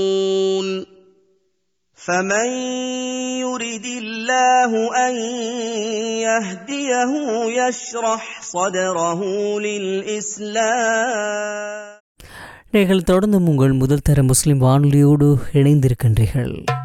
فمن يرد الله أن يهديه يشرح صدره للإسلام. நீங்கள் தொடர்ந்து உங்கள் முதல் தர முஸ்லிம் வானொலியோடு இணைந்திருக்கின்றீர்கள்.